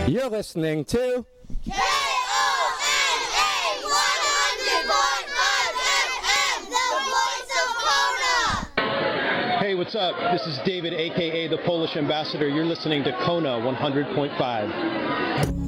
You're listening to KONA 100.5 FM, the voice of Kona. Hey, what's up? This is David, a.k.a. the Polish Ambassador. You're listening to Kona 100.5.